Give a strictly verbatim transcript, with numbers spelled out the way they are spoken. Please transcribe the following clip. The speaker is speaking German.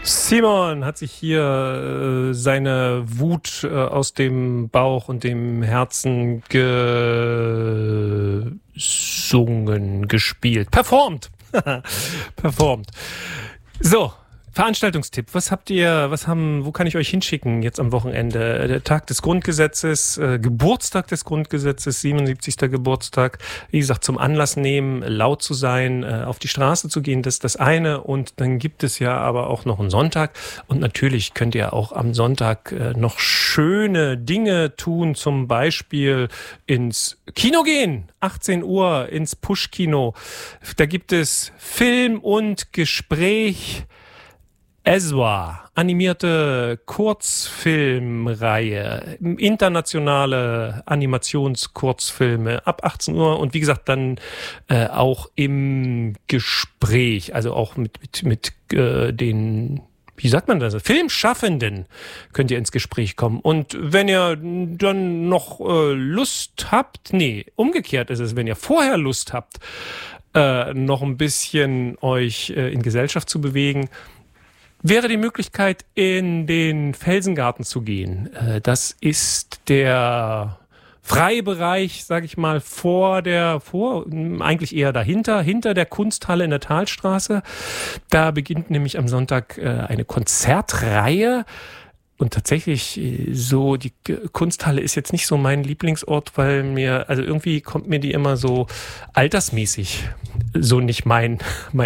Simon hat sich hier äh, seine Wut äh, aus dem Bauch und dem Herzen gesungen, gespielt, performt. performt. So, Veranstaltungstipp. Was habt ihr, was haben, wo kann ich euch hinschicken jetzt am Wochenende? Der Tag des Grundgesetzes, äh, Geburtstag des Grundgesetzes, siebenundsiebzigster Geburtstag. Wie gesagt, zum Anlass nehmen, laut zu sein, äh, auf die Straße zu gehen, das ist das eine. Und dann gibt es ja aber auch noch einen Sonntag. Und natürlich könnt ihr auch am Sonntag äh, noch schöne Dinge tun, zum Beispiel ins Kino gehen. achtzehn Uhr ins Push-Kino. Da gibt es Film und Gespräch. Ezra, animierte Kurzfilmreihe, internationale Animationskurzfilme ab achtzehn Uhr und wie gesagt dann äh, auch im Gespräch, also auch mit mit mit äh, den, wie sagt man das, Filmschaffenden könnt ihr ins Gespräch kommen. Und wenn ihr dann noch äh, Lust habt, nee, umgekehrt ist es, wenn ihr vorher Lust habt, äh, noch ein bisschen euch äh, in Gesellschaft zu bewegen, wäre die Möglichkeit, in den Felsengarten zu gehen. Das ist der Freibereich, sage ich mal, vor der, vor, eigentlich eher dahinter, hinter der Kunsthalle in der Talstraße. Da beginnt nämlich am Sonntag eine Konzertreihe. Und tatsächlich so, die Kunsthalle ist jetzt nicht so mein Lieblingsort, weil mir, also irgendwie kommt mir die immer so altersmäßig so nicht mein, mein